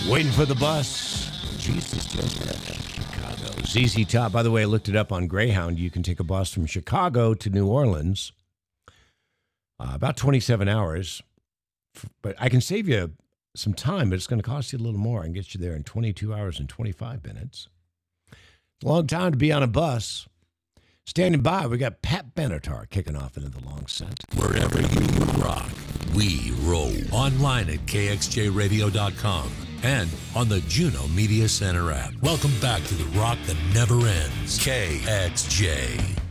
Waiting for the bus. Jesus, just Chicago. ZZ Top. By the way, I looked it up on Greyhound. You can take a bus from Chicago to New Orleans. About 27 hours. But I can save you some time, but it's going to cost you a little more. I can get you there in 22 hours and 25 minutes. It's a long time to be on a bus. Standing by, we got Pat Benatar kicking off into the long set. Wherever you rock, we roll. Online at kxjradio.com and on the Juno Media Center app. Welcome back to the rock that never ends. KXJ.